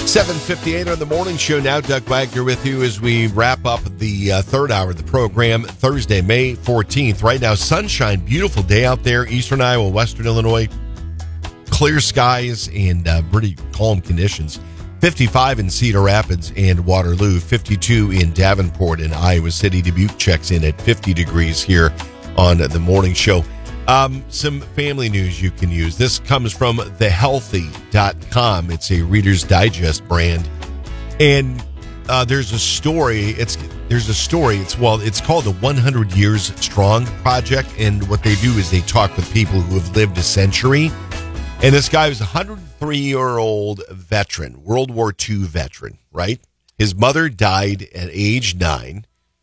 7:58 on the morning show now. Doug Wagner with you as we wrap up the third hour of the program. Thursday, May 14th. Right now, sunshine, beautiful day out there. Eastern Iowa, Western Illinois. Clear skies and pretty calm conditions. 55 in Cedar Rapids and Waterloo. 52 in Davenport and Iowa City. Dubuque checks in at 50 degrees here on the morning show. Some family news you can use. This comes from thehealthy.com. It's a Reader's Digest brand. And there's a story. It's called the 100 Years Strong Project. And what they do is they talk with people who have lived a century. And this guy was a 103-year-old veteran, World War II veteran, right? His mother died at age 9.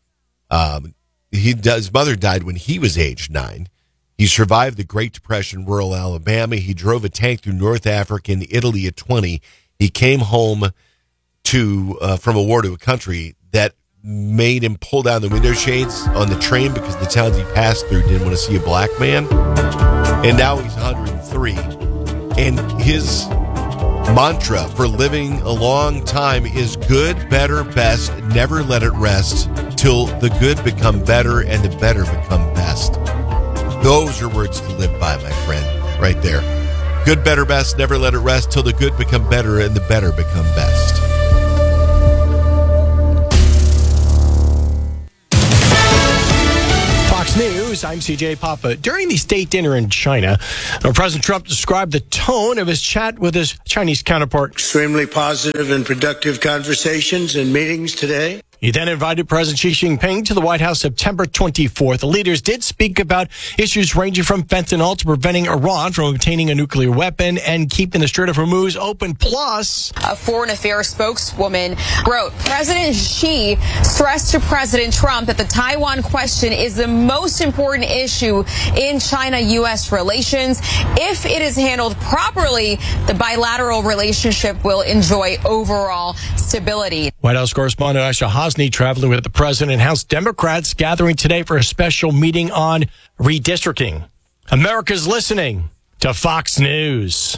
His mother died when he was age 9. He survived the Great Depression in rural Alabama. He drove a tank through North Africa and Italy at 20. He came home from a war to a country that made him pull down the window shades on the train because the towns he passed through didn't want to see a black man. And now he's 103. And his mantra for living a long time is good, better, best. Never let it rest till the good become better and the better become best. Those are words to live by, my friend, right there. Good, better, best, never let it rest till the good become better and the better become best. Fox News, I'm CJ Papa. During the state dinner in China, President Trump described the tone of his chat with his Chinese counterpart. Extremely positive and productive conversations and meetings today. He then invited President Xi Jinping to the White House September 24th. The leaders did speak about issues ranging from fentanyl to preventing Iran from obtaining a nuclear weapon and keeping the Strait of Hormuz open. Plus, a foreign affairs spokeswoman wrote, President Xi stressed to President Trump that the Taiwan question is the most important issue in China-U.S. relations. If it is handled properly, the bilateral relationship will enjoy overall stability. White House correspondent Aisha Hosni traveling with the president and House Democrats gathering today for a special meeting on redistricting. America's listening to Fox News.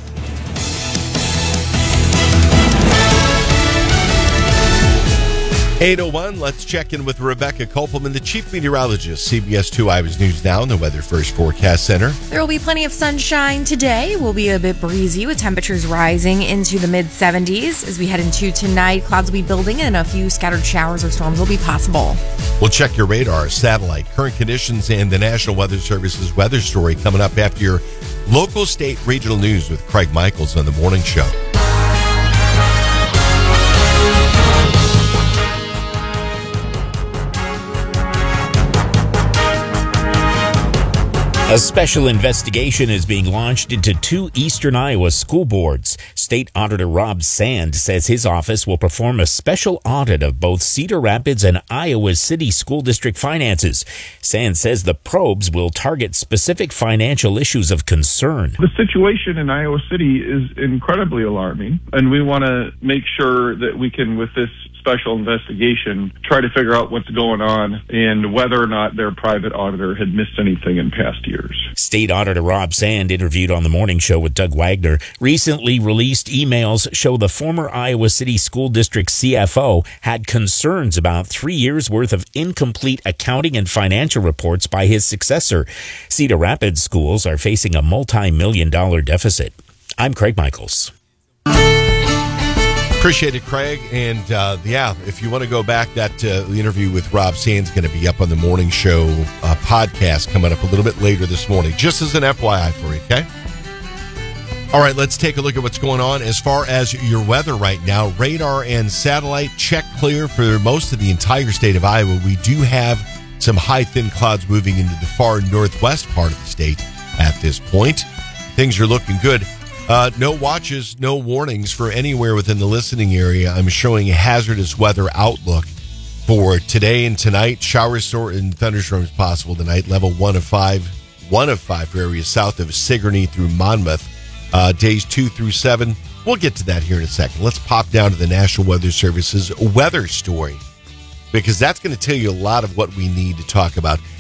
8:01, let's check in with Rebecca Kopelman, the chief meteorologist, CBS 2 Iowa's News Now and the Weather First Forecast Center. There will be plenty of sunshine today. We'll be a bit breezy with temperatures rising into the mid-70s. As we head into tonight, clouds will be building and a few scattered showers or storms will be possible. We'll check your radar, satellite, current conditions, and the National Weather Service's weather story coming up after your local, state, regional news with Craig Michaels on the morning show. A special investigation is being launched into 2 Eastern Iowa school boards. State Auditor Rob Sand says his office will perform a special audit of both Cedar Rapids and Iowa City School District finances. Sand says the probes will target specific financial issues of concern. The situation in Iowa City is incredibly alarming, and we want to make sure that we can, with this special investigation, try to figure out what's going on and whether or not their private auditor had missed anything in past years. State Auditor Rob Sand, interviewed on the morning show with Doug Wagner, recently released emails show the former Iowa City School District CFO had concerns about 3 years' worth of incomplete accounting and financial reports by his successor. Cedar Rapids schools are facing a multi-million-dollar deficit. I'm Craig Michaels. Appreciate it, Craig. And if you want to go back, that interview with Rob Sand's going to be up on the morning show podcast coming up a little bit later this morning, just as an FYI for you, okay? All right, let's take a look at what's going on as far as your weather right now. Radar and satellite check clear for most of the entire state of Iowa. We do have some high, thin clouds moving into the far northwest part of the state at this point. Things are looking good. No watches, no warnings for anywhere within the listening area. I'm showing a hazardous weather outlook for today and tonight. Showers and thunderstorms possible tonight. Level 1 of 5. 1 of 5 for areas south of Sigourney through Monmouth. Days 2 through 7. We'll get to that here in a second. Let's pop down to the National Weather Service's weather story, because that's going to tell you a lot of what we need to talk about.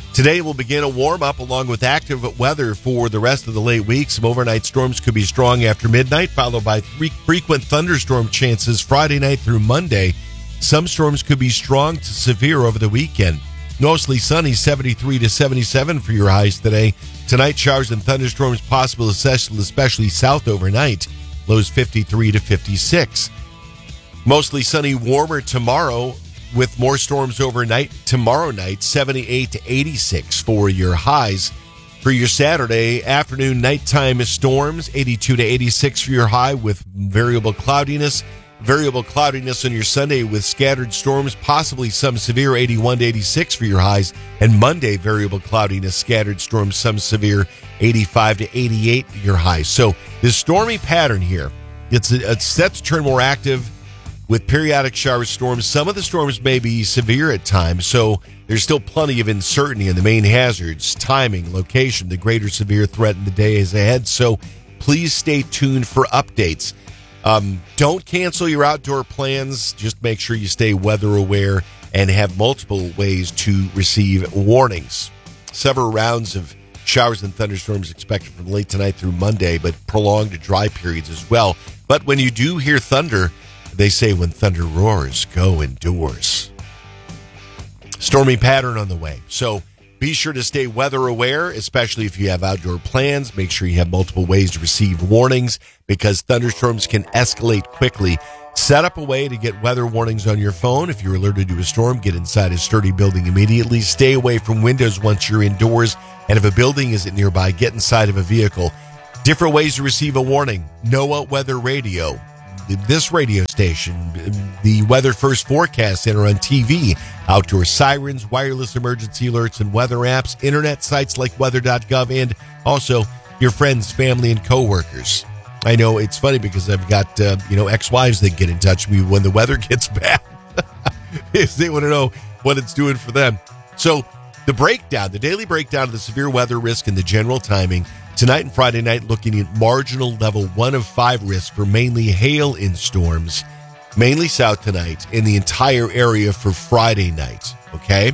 Today will begin a warm-up along with active weather for the rest of the late week. Some overnight storms could be strong after midnight, followed by frequent thunderstorm chances Friday night through Monday. Some storms could be strong to severe over the weekend. Mostly sunny, 73 to 77 for your highs today. Tonight, showers and thunderstorms possible, especially south overnight. Lows 53 to 56. Mostly sunny, warmer tomorrow, with more storms overnight. Tomorrow night, 78 to 86 for your highs. For your Saturday afternoon, nighttime storms, 82 to 86 for your high with variable cloudiness. Variable cloudiness on your Sunday with scattered storms, possibly some severe, 81 to 86 for your highs. And Monday, variable cloudiness, scattered storms, some severe, 85 to 88 for your highs. So this stormy pattern here, it's set to turn more active with periodic shower storms. Some of the storms may be severe at times, so there's still plenty of uncertainty in the main hazards, timing, location, the greater severe threat in the days ahead. So please stay tuned for updates. Don't cancel your outdoor plans. Just make sure you stay weather aware and have multiple ways to receive warnings. Several rounds of showers and thunderstorms expected from late tonight through Monday, but prolonged dry periods as well. But when you do hear thunder, they say when thunder roars, go indoors. Stormy pattern on the way. So be sure to stay weather aware, especially if you have outdoor plans. Make sure you have multiple ways to receive warnings because thunderstorms can escalate quickly. Set up a way to get weather warnings on your phone. If you're alerted to a storm, get inside a sturdy building immediately. Stay away from windows once you're indoors. And if a building isn't nearby, get inside of a vehicle. Different ways to receive a warning. NOAA Weather Radio. This radio station, the Weather First Forecast Center on TV, outdoor sirens, wireless emergency alerts and weather apps, internet sites like weather.gov, and also your friends, family, and coworkers. I know it's funny because I've got, ex-wives that get in touch with me when the weather gets bad. They want to know what it's doing for them. So the daily breakdown of the severe weather risk and the general timing. Tonight and Friday night, looking at marginal level 1 of 5 risk for mainly hail in storms, mainly south tonight, in the entire area for Friday night, okay?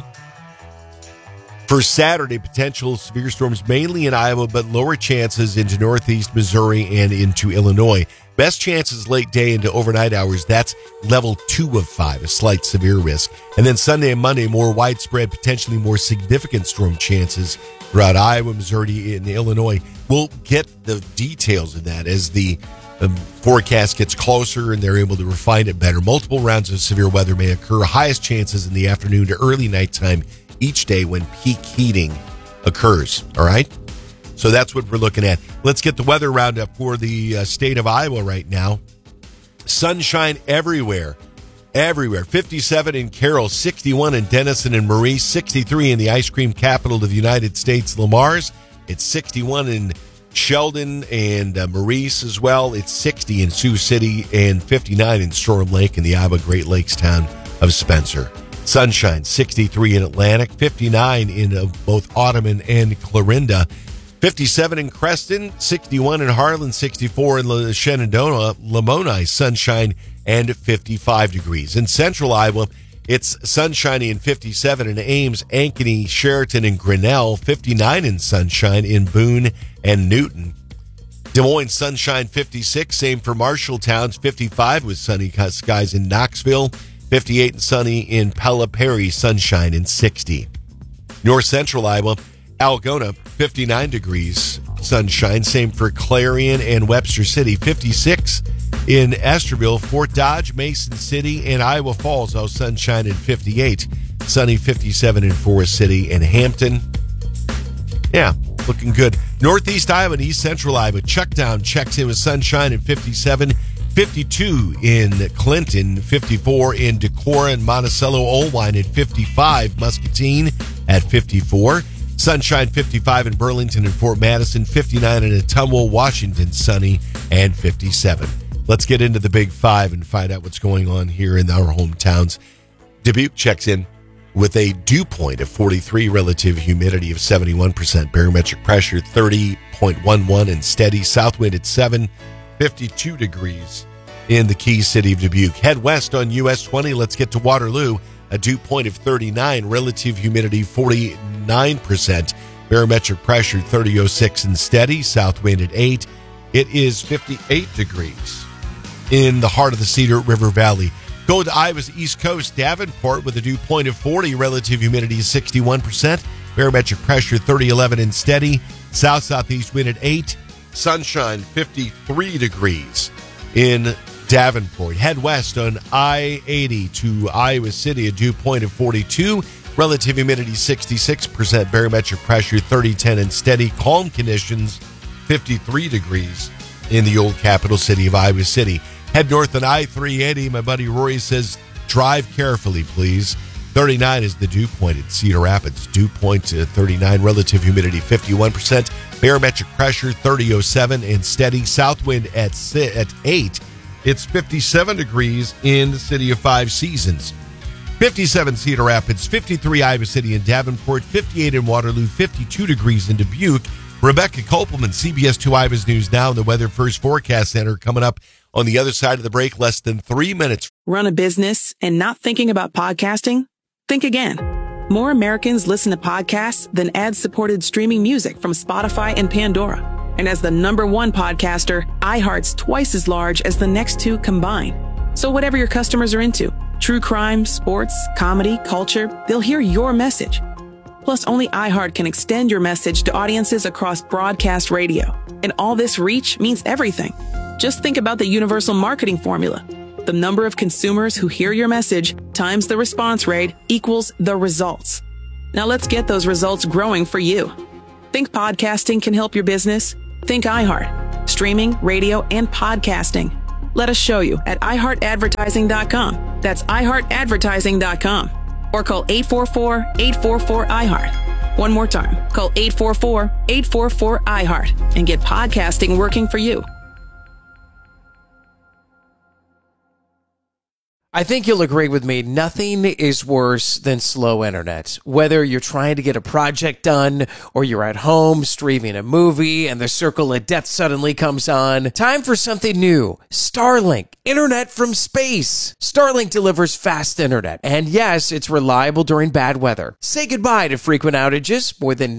For Saturday, potential severe storms mainly in Iowa, but lower chances into northeast Missouri and into Illinois. Best chances late day into overnight hours, that's level 2 of 5, a slight severe risk. And then Sunday and Monday, more widespread, potentially more significant storm chances throughout Iowa, Missouri, and Illinois. We'll get the details of that as the forecast gets closer and they're able to refine it better. Multiple rounds of severe weather may occur. Highest chances in the afternoon to early nighttime each day when peak heating occurs. All right? So that's what we're looking at. Let's get the weather roundup for the state of Iowa right now. Sunshine everywhere. Everywhere. 57 in Carroll, 61 in Denison and Maurice, 63 in the ice cream capital of the United States, Lamar's. It's 61 in Sheldon and Maurice as well. It's 60 in Sioux City and 59 in Storm Lake in the Iowa Great Lakes town of Spencer. Sunshine, 63 in Atlantic, 59 in both Ottoman and Clarinda, 57 in Creston, 61 in Harlan, 64 in Shenandoah, Lamoni, sunshine, and 55 degrees. In central Iowa, it's sunshiny and 57 in Ames, Ankeny, Sheraton, and Grinnell, 59 in sunshine in Boone and Newton. Des Moines, sunshine, 56. Same for Marshalltown, 55 with sunny skies in Knoxville, 58 and sunny in Pella Perry, sunshine and 60. North central Iowa, Algona, 59 degrees, sunshine. Same for Clarion and Webster City, 56 in Esterville, Fort Dodge, Mason City, and Iowa Falls, all sunshine and 58. Sunny, 57 in Forest City and Hampton. Yeah, looking good. Northeast Iowa and East Central Iowa, Chucktown checks in with sunshine and 57. 52 in Clinton, 54 in Decorah and Monticello, Olwine at 55, Muscatine at 54, sunshine 55 in Burlington and Fort Madison, 59 in Ottumwa, Washington, sunny, and 57. Let's get into the Big Five and find out what's going on here in our hometowns. Dubuque checks in with a dew point of 43, relative humidity of 71%, barometric pressure 30.11 and steady, south wind at 7, 52 degrees in the key city of Dubuque. Head west on US 20. Let's get to Waterloo. A a dew point of 39, relative humidity 49%, barometric pressure 30.06 and steady, south wind at 8. It is 58 degrees in the heart of the Cedar River Valley. Go to Iowa's East Coast, Davenport, with a dew point of 40, relative humidity 61%, barometric pressure 30.11 and steady, south-southeast wind at 8, sunshine 53 degrees in Davenport. Head west on I-80 to Iowa City, a dew point of 42, relative humidity 66%, barometric pressure 30.10 and steady, calm conditions 53 degrees in the old capital city of Iowa City. Head north on I-380. My buddy Rory says, drive carefully, please. 39 is the dew point at Cedar Rapids. Dew point 39, relative humidity 51%, barometric pressure 30.07 and steady, south wind at 8. It's 57 degrees in the city of Five Seasons. 57 Cedar Rapids, 53 Iowa City and Davenport, 58 in Waterloo, 52 degrees in Dubuque. Rebecca Kopelman, CBS 2 Iowa's News Now, the Weather First Forecast Center, coming up on the other side of the break, less than 3 minutes. Run a business and not thinking about podcasting? Think again. More Americans listen to podcasts than ad-supported streaming music from Spotify and Pandora. And as the #1 podcaster, iHeart's twice as large as the next two combined. So whatever your customers are into, true crime, sports, comedy, culture, they'll hear your message. Plus, only iHeart can extend your message to audiences across broadcast radio. And all this reach means everything. Just think about the universal marketing formula. The number of consumers who hear your message times the response rate equals the results. Now let's get those results growing for you. Think podcasting can help your business? Think iHeart. Streaming, radio, and podcasting. Let us show you at iHeartAdvertising.com. That's iHeartAdvertising.com. Or call 844-844-iHeart. One more time, call 844-844-iHeart and get podcasting working for you. I think you'll agree with me, nothing is worse than slow internet. Whether you're trying to get a project done or you're at home streaming a movie and the circle of death suddenly comes on. Time for something new. Starlink, internet from space. Starlink delivers fast internet. And yes, it's reliable during bad weather. Say goodbye to frequent outages, more than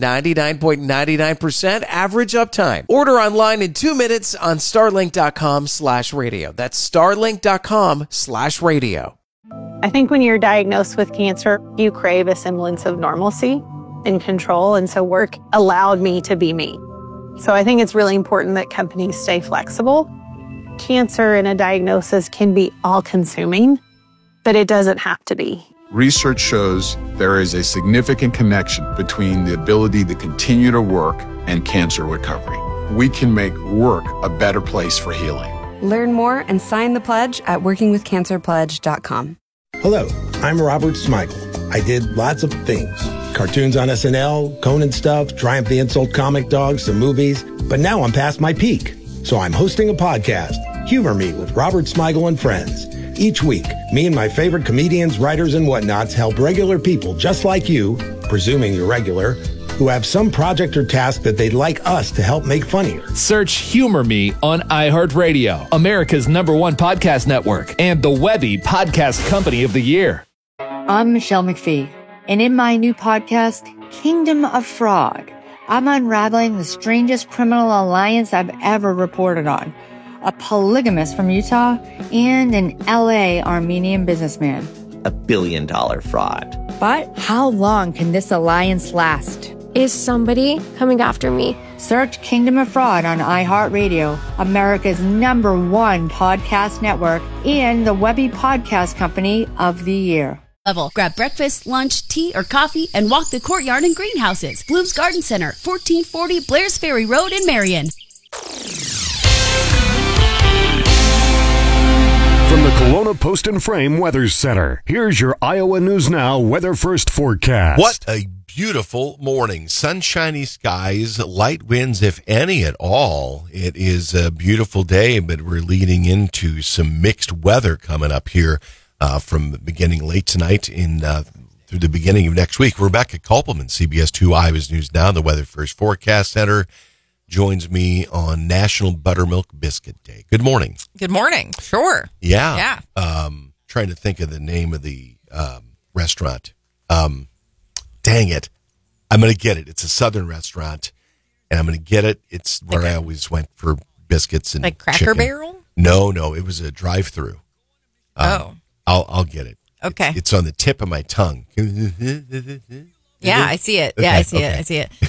99.99% average uptime. Order online in 2 minutes on starlink.com/radio. That's starlink.com/radio. I think when you're diagnosed with cancer, you crave a semblance of normalcy and control. And so work allowed me to be me. So I think it's really important that companies stay flexible. Cancer and a diagnosis can be all-consuming, but it doesn't have to be. Research shows there is a significant connection between the ability to continue to work and cancer recovery. We can make work a better place for healing. Learn more and sign the pledge at workingwithcancerpledge.com. Hello, I'm Robert Smigel. I did lots of things. Cartoons on SNL, Conan stuff, Triumph the Insult Comic Dog, some movies. But now I'm past my peak. So I'm hosting a podcast, Humor Me with Robert Smigel and Friends. Each week, me and my favorite comedians, writers, and whatnots help regular people just like you, presuming you're regular, who have some project or task that they'd like us to help make funnier. Search Humor Me on iHeartRadio, America's #1 podcast network, and the Webby Podcast Company of the Year. I'm Michelle McPhee, and in my new podcast, Kingdom of Fraud, I'm unraveling the strangest criminal alliance I've ever reported on. A polygamist from Utah and an LA Armenian businessman. $1 billion fraud. But how long can this alliance last? Is somebody coming after me? Search Kingdom of Fraud on iHeartRadio, America's #1 podcast network, and the Webby Podcast Company of the Year. Grab breakfast, lunch, tea, or coffee, and walk the courtyard and greenhouses. Bloom's Garden Center, 1440 Blair's Ferry Road in Marion. From the Kelowna Post and Frame Weather Center, here's your Iowa News Now Weather First forecast. What a beautiful morning. Sunshiny skies, light winds, if any at all. It is a beautiful day, but we're leading into some mixed weather coming up here from beginning late tonight through the beginning of next week. Rebecca Kopelman, CBS 2 Iowa's News Now, the Weather First Forecast Center, joins me on National Buttermilk Biscuit Day. Good morning. Good morning. Sure. Yeah. Trying to think of the name of the restaurant. Dang it. I'm going to get it. It's a Southern restaurant, and I'm going to get it. It's where I always went for biscuits and like Cracker chicken. Barrel? No, it was a drive-through. I'll get it. Okay. It's on the tip of my tongue. Yeah, I see it. Yeah, Okay, I see okay. it. I see it.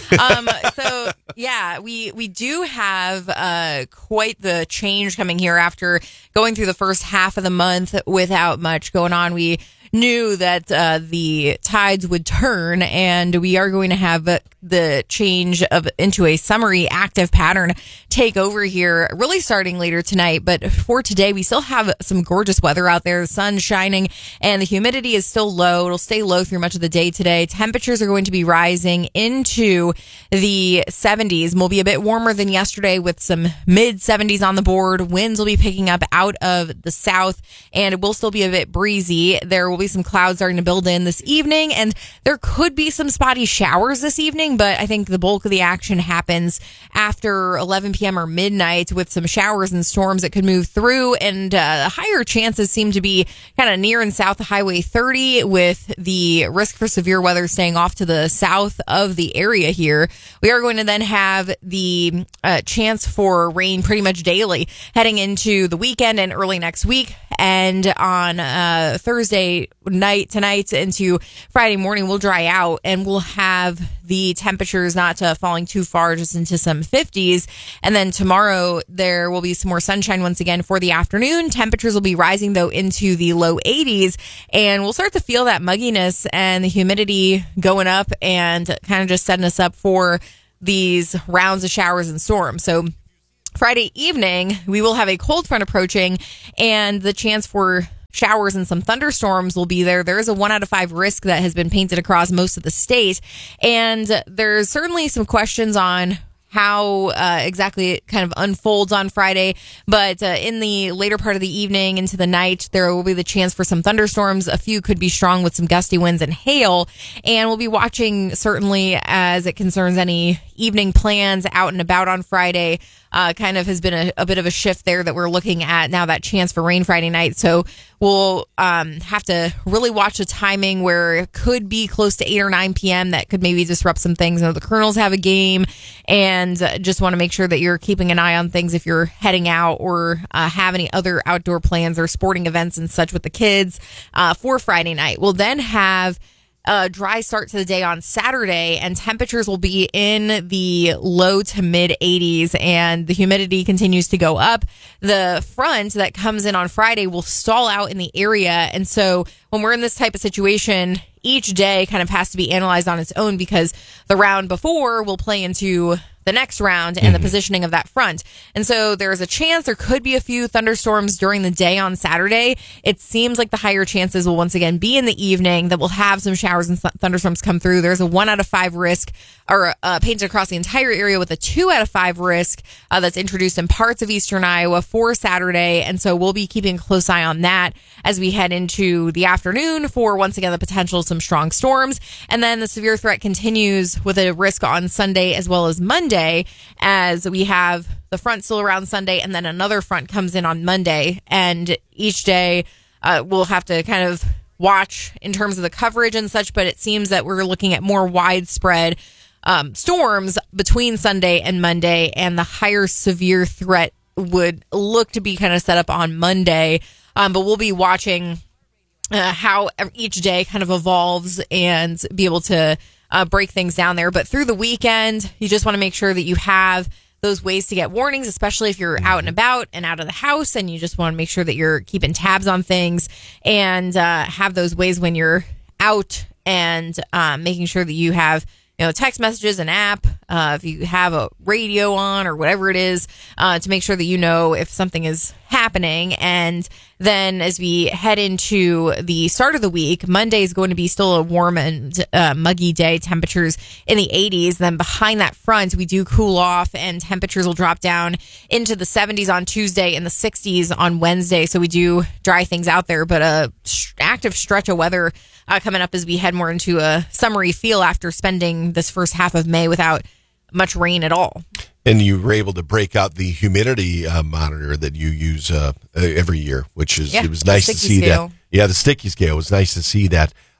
So yeah, we do have quite the change coming here after going through the first half of the month without much going on. We knew that the tides would turn, and we are going to have the change into a summery active pattern take over here, really starting later tonight. But for today, we still have some gorgeous weather out there. The sun's shining, and the humidity is still low. It'll stay low through much of the day today. Temperatures are going to be rising into the 70s. We'll be a bit warmer than yesterday with some mid 70s on the board. Winds will be picking up out of the south, and it will still be a bit breezy. There will be some clouds starting to build in this evening, and there could be some spotty showers this evening, but I think the bulk of the action happens after 11 p.m. or midnight with some showers and storms that could move through, and higher chances seem to be kind of near and south of Highway 30, with the risk for severe weather staying off to the south of the area here. We are going to then have the chance for rain pretty much daily heading into the weekend and early next week, and on Thursday night tonight into Friday morning we'll dry out, and we'll have the temperatures not falling too far, just into some 50s. And then tomorrow there will be some more sunshine once again for the afternoon. Temperatures will be rising though into the low 80s, and we'll start to feel that mugginess and the humidity going up, and kind of just setting us up for these rounds of showers and storms. So Friday evening, we will have a cold front approaching, and the chance for showers and some thunderstorms will be there. There is a 1 out of 5 risk that has been painted across most of the state, and there's certainly some questions on how exactly it kind of unfolds on Friday. But in the later part of the evening into the night, there will be the chance for some thunderstorms. A few could be strong with some gusty winds and hail. And we'll be watching certainly as it concerns any evening plans out and about on Friday. Kind of has been a bit of a shift there that we're looking at now, that chance for rain Friday night. So we'll have to really watch the timing, where it could be close to 8 or 9 p.m. That could maybe disrupt some things. The Colonels have a game, and just want to make sure that you're keeping an eye on things if you're heading out or have any other outdoor plans or sporting events and such with the kids for Friday night. We'll then have a dry start to the day on Saturday, and temperatures will be in the low to mid 80s, and the humidity continues to go up. The front that comes in on Friday will stall out in the area, and so when we're in this type of situation, each day kind of has to be analyzed on its own, because the round before will play into the next round and the positioning of that front. And so there's a chance there could be a few thunderstorms during the day on Saturday. It seems like the higher chances will once again be in the evening, that we'll have some showers and thunderstorms come through. There's a 1 out of 5 risk, or painted across the entire area, with a 2 out of 5 risk that's introduced in parts of eastern Iowa for Saturday. And so we'll be keeping a close eye on that as we head into the afternoon for, once again, the potential of some strong storms. And then the severe threat continues with a risk on Sunday as well as Monday, as we have the front still around Sunday, and then another front comes in on Monday. And each day we'll have to kind of watch in terms of the coverage and such, but it seems that we're looking at more widespread storms between Sunday and Monday, and the higher severe threat would look to be kind of set up on Monday. But we'll be watching how each day kind of evolves and be able to break things down there. But through the weekend, you just want to make sure that you have those ways to get warnings, especially if you're out and about and out of the house, and you just want to make sure that you're keeping tabs on things, and have those ways when you're out, and making sure that you have, text messages, an app, if you have a radio on or whatever it is, to make sure that you know if something is happening. And then as we head into the start of the week, Monday is going to be still a warm and muggy day, temperatures in the 80s. Then behind that front, we do cool off, and temperatures will drop down into the 70s on Tuesday and the 60s on Wednesday. So we do dry things out there, but a active stretch of weather coming up as we head more into a summery feel after spending this first half of May without much rain at all. And you were able to break out the humidity monitor that you use every year, which is, it was nice to see that. Yeah, the sticky scale. It was nice to see that.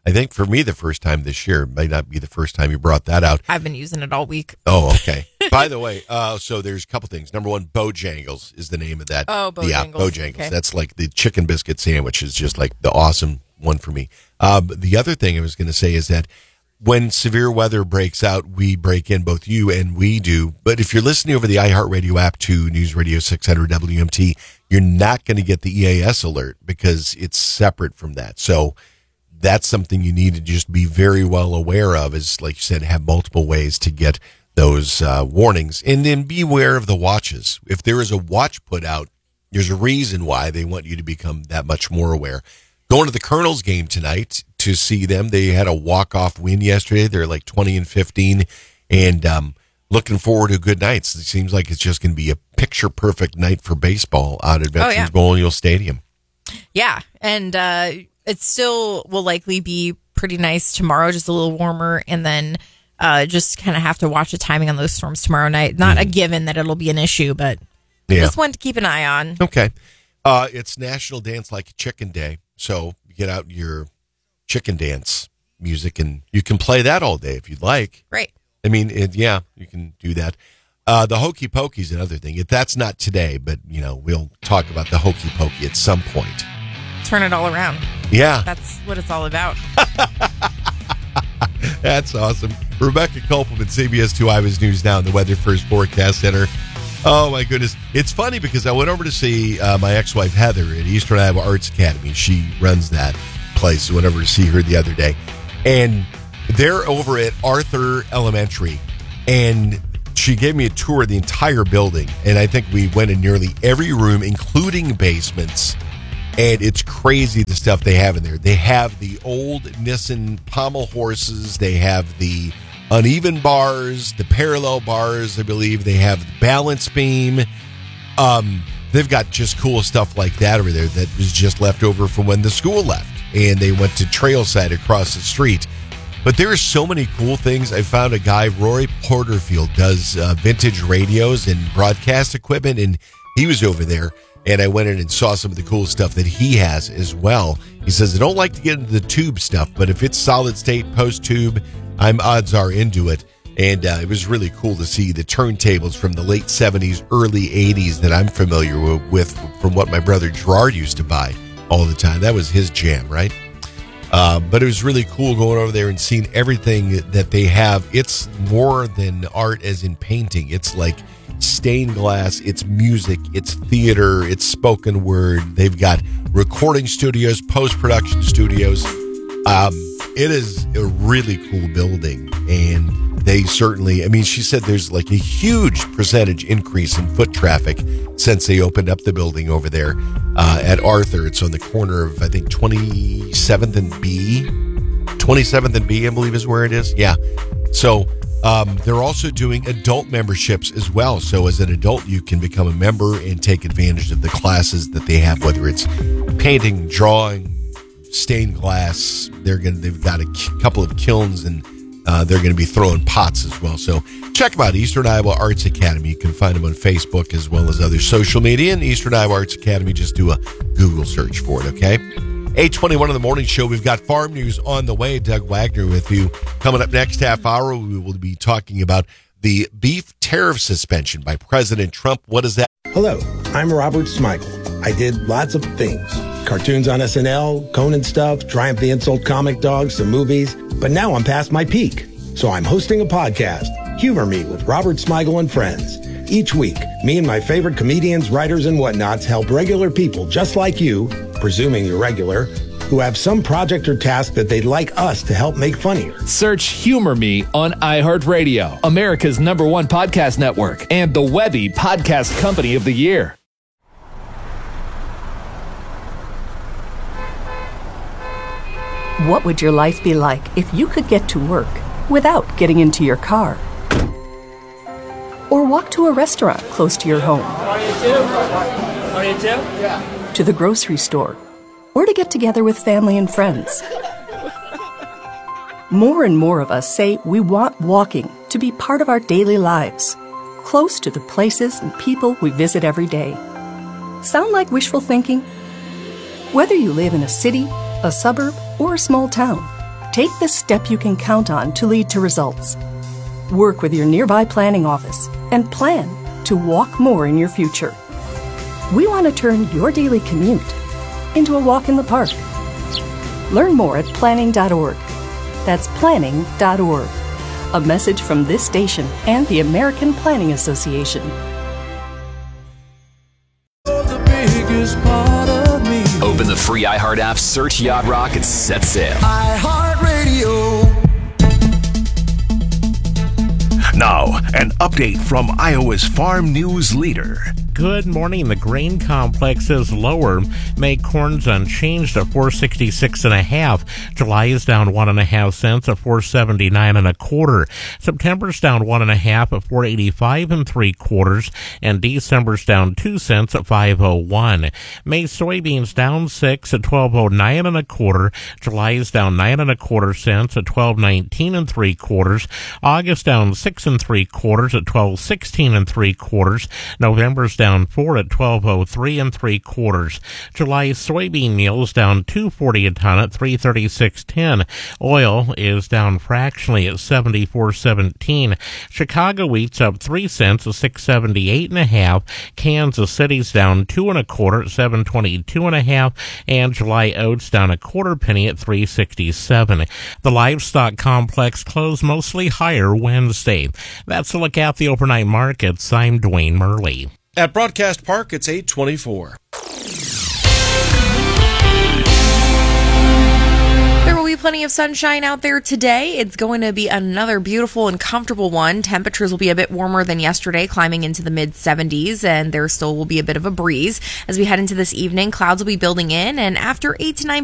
I think for me, the first time this year. It might not be the first time you brought that out. I've been using it all week. Oh, okay. By the way, so there's a couple things. Number one, Bojangles is the name of that. Oh, Bojangles. Yeah, Bojangles. Okay. That's like the chicken biscuit sandwich is just like the awesome one for me. The other thing I was going to say is that when severe weather breaks out, we break in, both you and we do. But if you're listening over the iHeartRadio app to News Radio 600 WMT, you're not going to get the EAS alert because it's separate from that. So that's something you need to just be very well aware of, is, like you said, have multiple ways to get those warnings. And then be aware of the watches. If there is a watch put out, there's a reason why they want you to become that much more aware. Going to the Colonels game tonight to see them. They had a walk-off win yesterday. They're like 20-15, and looking forward to good nights. It seems like it's just going to be a picture-perfect night for baseball out at Veterans Memorial Stadium. Yeah, and it still will likely be pretty nice tomorrow, just a little warmer, and then just kind of have to watch the timing on those storms tomorrow night. Not a given that it'll be an issue, but just one to keep an eye on. Okay. It's National Dance Like a Chicken Day, so get out your chicken dance music, and you can play that all day if you'd like. Right. I mean, you can do that. The Hokey Pokey is another thing. That's not today, but, we'll talk about the Hokey Pokey at some point. Turn it all around. Yeah. That's what it's all about. That's awesome. Rebecca Copeland, CBS 2 Iowa's News Now in the Weather First Forecast Center. Oh, my goodness. It's funny because I went over to see my ex-wife, Heather, at Eastern Iowa Arts Academy. She runs that place. I went over to see her the other day. And they're over at Arthur Elementary. And she gave me a tour of the entire building. And I think we went in nearly every room, including basements. And it's crazy the stuff they have in there. They have the old Nissan pommel horses. They have the uneven bars, the parallel bars, I believe. They have the balance beam. They've got just cool stuff like that over there that was just left over from when the school left. And they went to Trailside across the street. But there are so many cool things. I found a guy, Rory Porterfield, does vintage radios and broadcast equipment, and he was over there. And I went in and saw some of the cool stuff that he has as well. He says, I don't like to get into the tube stuff, but if it's solid state post tube, odds are into it. And it was really cool to see the turntables from the late 70s, early 80s that I'm familiar with from what my brother Gerard used to buy all the time. That was his jam, right? But it was really cool going over there and seeing everything that they have. It's more than art as in painting. It's like stained glass, it's music, it's theater, it's spoken word. They've got recording studios, post-production studios. It is a really cool building, and they certainly, she said there's like a huge percentage increase in foot traffic since they opened up the building over there at Arthur. It's on the corner of, I think, 27th and B. 27th and B, I believe, is where it is. Yeah. So they're also doing adult memberships as well. So as an adult, you can become a member and take advantage of the classes that they have, whether it's painting, drawing, stained glass. They've got a couple of kilns, and they're going to be throwing pots as well. So check them out, Eastern Iowa Arts Academy. You can find them on Facebook as well as other social media. And Eastern Iowa Arts Academy, just do a Google search for it, okay? 8:21 in the morning show. We've got farm news on the way. Doug Wagner with you. Coming up next half hour, we will be talking about the beef tariff suspension by President Trump. What is that? Hello, I'm Robert Smigel. I did lots of things. Cartoons on SNL, Conan stuff, Triumph the Insult comic dogs, some movies. But now I'm past my peak. So I'm hosting a podcast, Humor Me with Robert Smigel and Friends. Each week, me and my favorite comedians, writers, and whatnots help regular people just like you, presuming you're regular, who have some project or task that they'd like us to help make funnier. Search Humor Me on iHeartRadio, America's #1 podcast network, and the Webby Podcast Company of the Year. What would your life be like if you could get to work without getting into your car? Or walk to a restaurant close to your home? To the grocery store? Or to get together with family and friends? More and more of us say we want walking to be part of our daily lives, close to the places and people we visit every day. Sound like wishful thinking? Whether you live in a city, a suburb, or a small town, Take the step you can count on to lead to results. Work with your nearby planning office and plan to walk more in your future. We want to turn your daily commute into a walk in the park. Learn more at planning.org. That's planning.org. A message from this station and the American Planning Association. Open the free iHeart app, search Yacht Rock, and set sail. iHeartRadio. Now, an update from Iowa's farm news leader. Good morning. The grain complex is lower. May corn's unchanged at $4.66.5. July is down 1.5 cents at $4.79.25. September's down 1.5 at $4.85 3/4, and December's down 2 cents at $5.01. May soybeans down 6 at $12.09 1/4. July is down 9 1/4 cents at $12.19 3/4. August down 6 3/4 at $12.16 3/4. November's down 4 at $12.03 3/4. July soybean meal is down $2.40 a ton at $3.36.10. Oil is down fractionally at $74.17. Chicago wheat's up 3 cents at $6.78.5. Kansas City's down 2 1/4 at $7.22.5, and July oats down 1/4 penny at $3.67. The livestock complex closed mostly higher Wednesday. That's a look at the overnight markets. I'm Dwayne Murley. At Broadcast Park, it's 8:24. There will be plenty of sunshine out there today. It's going to be another beautiful and comfortable one. Temperatures will be a bit warmer than yesterday, climbing into the mid-70s, and there still will be a bit of a breeze. As we head into this evening, clouds will be building in, and after 8 to 9